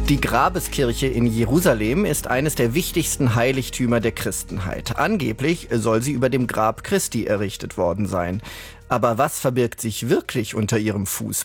Die Grabeskirche in Jerusalem ist eines der wichtigsten Heiligtümer der Christenheit. Angeblich soll sie über dem Grab Christi errichtet worden sein. Aber was verbirgt sich wirklich unter ihrem Fußboden?